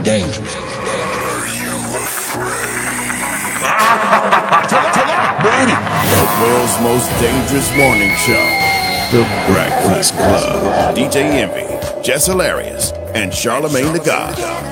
dangerous. The world's most dangerous morning show. The Breakfast Club. DJ Envy, Jess Hilarious, and Charlemagne the God.